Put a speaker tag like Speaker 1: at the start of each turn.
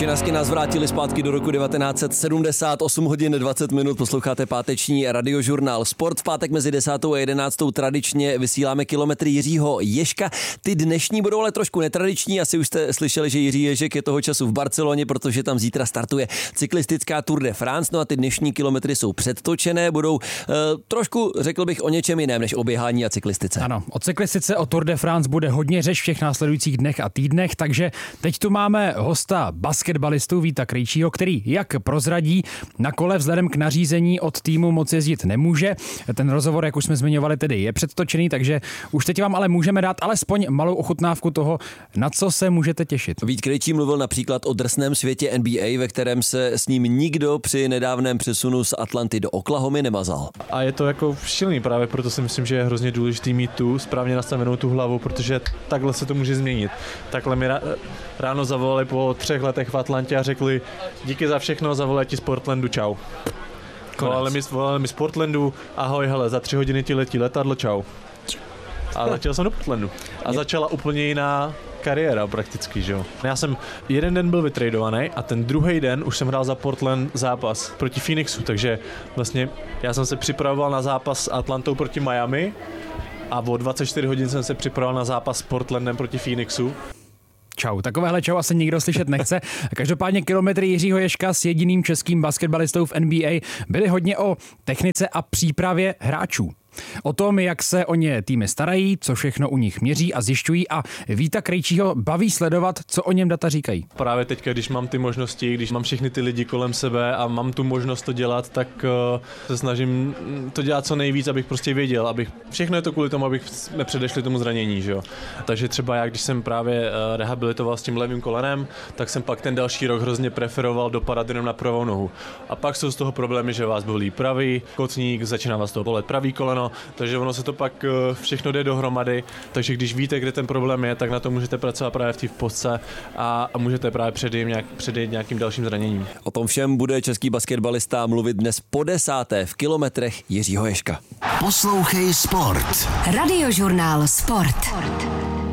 Speaker 1: Činasky nás vrátili zpátky do roku 1970, 8 hodin 20 minut, posloucháte páteční radiožurnál Sport. V pátek mezi 10. a 11. tradičně vysíláme kilometry Jiřího Ježka. Ty dnešní budou ale trošku netradiční, asi už jste slyšeli, že Jiří Ježek je toho času v Barceloně, protože tam zítra startuje cyklistická Tour de France, no a ty dnešní kilometry jsou předtočené, budou trošku, řekl bych, o něčem jiném než o běhání a cyklistice.
Speaker 2: Ano, o cyklistice, o Tour de France bude hodně řeč v těch následujících dnech a týdnech, takže teď tu máme hosta basketbalistu Víta Krejčího, který, jak prozradí, na kole vzhledem k nařízení od týmu moc jezdit nemůže. Ten rozhovor, jak už jsme zmiňovali, tedy je předtočený, takže už teď vám ale můžeme dát alespoň malou ochutnávku toho, na co se můžete těšit.
Speaker 1: Vít Krejčí mluvil například o drsném světě NBA, ve kterém se s ním nikdo při nedávném přesunu z Atlanty do Oklahomy nemazal.
Speaker 3: A je to jako šílený, právě proto si myslím, že je hrozně důležitý mít tu správně nastavenou tu hlavu, protože takhle se to může změnit. Takhle mi ráno zavolali po 3 letech v Atlantě a řekli díky za všechno, zavolali ti z Portlandu, čau. Volali mi z Portlandu, ahoj, hele, za 3 hodiny ti letí letadlo, čau. A letěl jsem do Portlandu. A začala úplně jiná kariéra prakticky, že jo. Já jsem jeden den byl vytradovaný a ten druhý den už jsem hrál za Portland zápas proti Phoenixu, takže vlastně já jsem se připravoval na zápas s Atlantou proti Miami a o 24 hodin jsem se připravoval na zápas s Portlandem proti Phoenixu.
Speaker 2: Čau. Takovéhle čau asi nikdo slyšet nechce. Každopádně kilometry Jiřího Ježka s jediným českým basketbalistou v NBA byly hodně o technice a přípravě hráčů. O tom, jak se o ně týmy starají, co všechno u nich měří a zjišťují, a Víta Krejčího baví sledovat, co o něm data říkají.
Speaker 3: Právě teďka, když mám ty možnosti, když mám všechny ty lidi kolem sebe a mám tu možnost to dělat, tak se snažím to dělat co nejvíc, abych prostě věděl, všechno je to kvůli tomu, abych jsme předešli tomu zranění, že jo. Takže třeba já, když jsem právě rehabilitoval s tím levým kolenem, tak jsem pak ten další rok hrozně preferoval dopadat jenom na pravou nohu. A pak jsou z toho problémy, že vás bolí pravý kotník, začíná vás to bolet pravý koleno. Takže ono se to pak všechno jde dohromady, takže když víte, kde ten problém je, tak na to můžete pracovat právě v té vposce a můžete právě předejít nějakým dalším zraněním.
Speaker 1: O tom všem bude český basketbalista mluvit dnes po 10. v kilometrech Jiřího Ježka.
Speaker 4: Poslouchej Sport. Radiožurnál Sport.